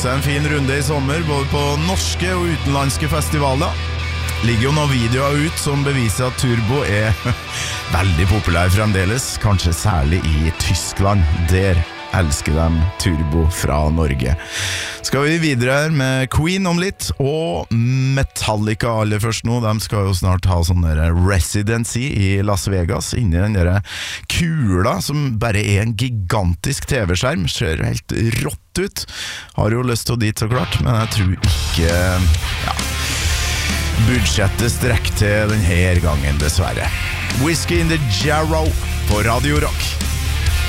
seg en fin runde i sommer, både på norske og utenlandske festivaler. Ligger jo noen videoer ut som beviser at Turbo er veldig populær fremdeles, kanskje særlig i Tyskland. Der elsker de Turbo fra Norge. Skal vi videre her med Queen om litt, og Metallica aller først nå. De skal jo snart ha sånn der residency i Las Vegas, inni den der kula som bare er en gigantisk TV-skjerm. Ser helt rått ut. Har jo lyst til å dit så klart, men jeg tror ikke budsjettet strekker til denne gangen, dessverre. Whiskey in the Jarrow på Radio Rock.